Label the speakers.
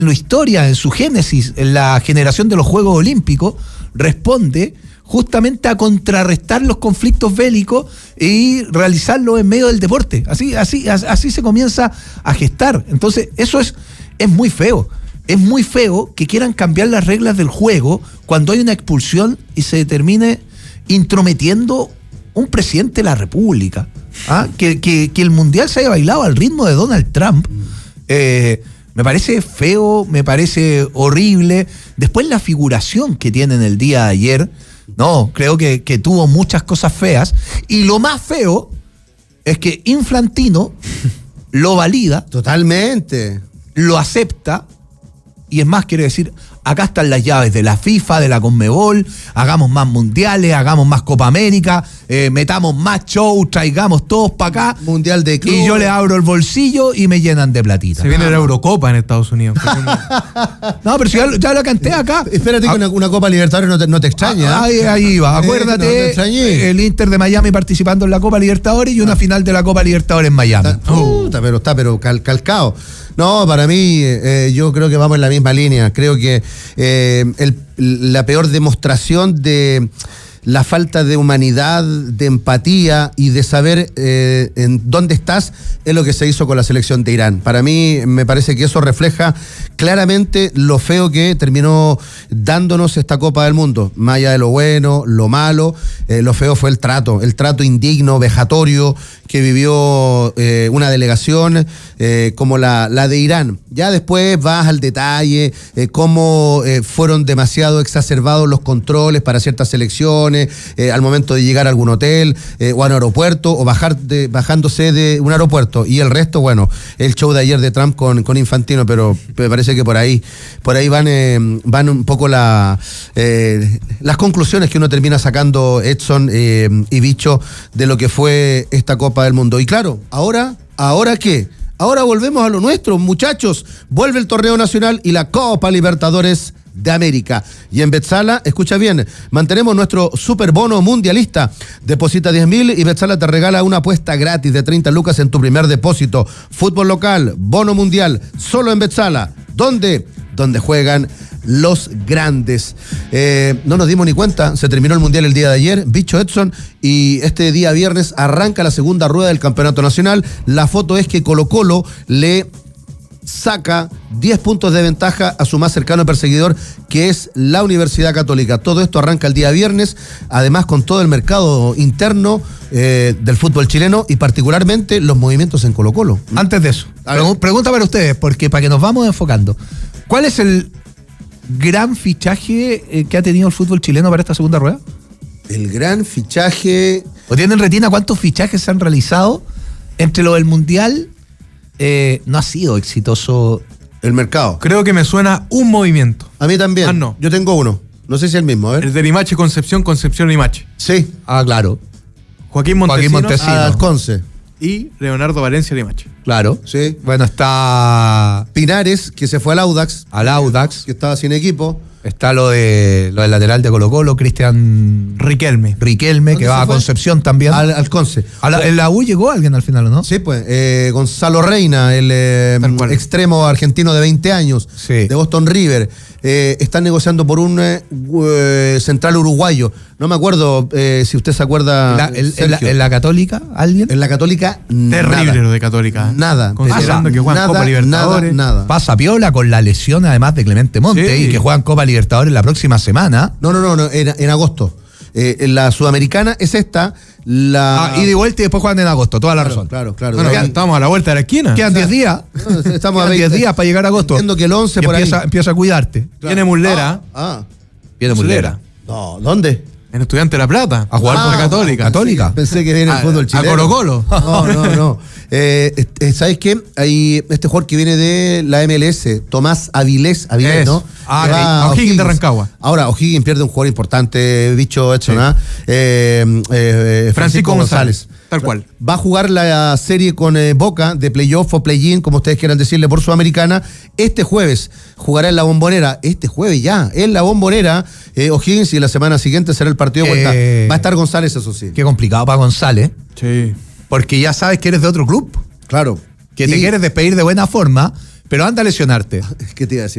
Speaker 1: la historia, en su génesis, en la generación de los Juegos Olímpicos, responde justamente a contrarrestar los conflictos bélicos y realizarlos en medio del deporte. Así se comienza a gestar. Entonces, eso es muy feo. Es muy feo que quieran cambiar las reglas del juego cuando hay una expulsión y se termine intrometiendo un presidente de la República. Que el Mundial se haya bailado al ritmo de Donald Trump. Me parece feo, me parece horrible. Después la figuración que tienen el día de ayer, no, creo que tuvo muchas cosas feas. Y lo más feo es que Infantino lo valida.
Speaker 2: Totalmente.
Speaker 1: Lo acepta. Y es más, quiere decir, acá están las llaves de la FIFA, de la Conmebol, hagamos más mundiales, hagamos más Copa América, metamos más show, traigamos todos para acá.
Speaker 2: Mundial de club.
Speaker 1: Y yo le abro el bolsillo y me llenan de platita.
Speaker 3: Se viene la Eurocopa en Estados Unidos.
Speaker 1: No, pero si ya lo canté acá.
Speaker 2: Espérate que una Copa Libertadores no te extraña.
Speaker 1: Ahí va, acuérdate, el Inter de Miami participando en la Copa Libertadores y una final de la Copa Libertadores en Miami.
Speaker 2: Está calcado. No, para mí, yo creo que vamos en la misma línea. Creo que la peor demostración de la falta de humanidad, de empatía y de saber en dónde estás es lo que se hizo con la selección de Irán. Para mí me parece que eso refleja claramente lo feo que terminó dándonos esta Copa del Mundo. Más allá de lo bueno, lo malo, lo feo fue el trato indigno, vejatorio que vivió una delegación como la de Irán. Ya después vas al detalle, cómo fueron demasiado exacerbados los controles para ciertas selecciones, al momento de llegar a algún hotel o a un aeropuerto o bajándose de un aeropuerto, y el resto, bueno, el show de ayer de Trump con Infantino, pero me parece que por ahí van un poco las conclusiones que uno termina sacando, Edson y Bicho, de lo que fue esta Copa del Mundo. Y claro, ¿ahora qué? Ahora volvemos a lo nuestro, muchachos. Vuelve el torneo nacional y la Copa Libertadores de América. Y en Betzala, escucha bien, mantenemos nuestro super bono mundialista. Deposita 10.000 y Betzala te regala una apuesta gratis de 30 lucas en tu primer depósito. Fútbol local, bono mundial, solo en Betzala. ¿Dónde juegan los grandes? No nos dimos ni cuenta, se terminó el mundial el día de ayer, Bicho, Edson, y este día viernes arranca la segunda rueda del campeonato nacional. La foto es que Colo-Colo le saca 10 puntos de ventaja a su más cercano perseguidor, que es la Universidad Católica. Todo esto arranca el día viernes, además con todo el mercado interno del fútbol chileno y particularmente los movimientos en Colo-Colo.
Speaker 1: Antes de eso, pregunta para ustedes, porque para que nos vamos enfocando, ¿cuál es el gran fichaje que ha tenido el fútbol chileno para esta segunda rueda?
Speaker 2: El gran fichaje...
Speaker 1: ¿O tienen retina cuántos fichajes se han realizado entre lo del Mundial? No ha sido exitoso
Speaker 2: el mercado.
Speaker 3: Creo que me suena un movimiento.
Speaker 2: A mí también.
Speaker 3: No.
Speaker 2: Yo tengo uno. No sé si es el mismo, a ver.
Speaker 3: El de Limache Concepción Limache.
Speaker 2: Sí.
Speaker 1: Claro.
Speaker 3: Joaquín Montesinos.
Speaker 2: Al Conce.
Speaker 3: Y Leonardo Valencia Limache.
Speaker 1: Claro.
Speaker 2: Sí.
Speaker 1: Bueno, está
Speaker 2: Pinares, que se fue al Audax.
Speaker 1: Que
Speaker 2: estaba sin equipo.
Speaker 1: Está lo del lateral de Colo-Colo, Cristian
Speaker 3: Riquelme,
Speaker 1: que va a Concepción también.
Speaker 2: Al Conce.
Speaker 1: ¿En la U llegó alguien al final o no?
Speaker 2: Sí, pues. Gonzalo Reina, el extremo argentino de 20 años,
Speaker 1: sí,
Speaker 2: de Boston River. Están negociando por un central uruguayo. No me acuerdo si usted se acuerda.
Speaker 1: ¿En la Católica alguien?
Speaker 2: En la Católica,
Speaker 3: terrible
Speaker 2: nada.
Speaker 3: Lo de Católica.
Speaker 2: Nada.
Speaker 3: Considerando que juegan Copa Libertadores.
Speaker 2: Nada.
Speaker 1: Pasa piola con la lesión además de Clemente Monte, sí, y que juegan Copa Libertadores la próxima semana.
Speaker 2: No, en agosto. La sudamericana es esta.
Speaker 1: Y de vuelta y después juegan en agosto, toda la razón.
Speaker 2: Claro.
Speaker 3: Bueno, estamos a la vuelta de la esquina.
Speaker 1: Quedan 10 días.
Speaker 2: Estamos a
Speaker 1: 10 días para llegar a agosto.
Speaker 2: Entiendo que el 11 por ahí.
Speaker 1: Empieza a cuidarte.
Speaker 3: Claro. Viene Muslera.
Speaker 1: Viene Muslera.
Speaker 2: No, ¿dónde?
Speaker 3: En Estudiante de La Plata.
Speaker 1: A jugar por la Católica.
Speaker 2: Pensé que viene el fútbol chileno.
Speaker 3: A Colo-Colo.
Speaker 2: No. ¿Sabes qué? Hay este jugador que viene de la MLS, Tomás Avilés, ¿no?
Speaker 3: O'Higgins de Rancagua.
Speaker 2: Ahora, O'Higgins pierde un jugador importante, Bicho Edson,
Speaker 3: sí. Francisco González. Tal cual.
Speaker 2: Va a jugar la serie con Boca de playoff o play-in, como ustedes quieran decirle, por Sudamericana. Este jueves jugará en la Bombonera. Este jueves ya, en la Bombonera, O'Higgins, y la semana siguiente será el partido de vuelta. Va a estar González, eso sí.
Speaker 1: Qué complicado para González.
Speaker 3: Sí.
Speaker 1: Porque ya sabes que eres de otro club.
Speaker 2: Claro.
Speaker 1: Que te quieres despedir de buena forma, pero anda a lesionarte.
Speaker 2: ¿Qué te iba a decir?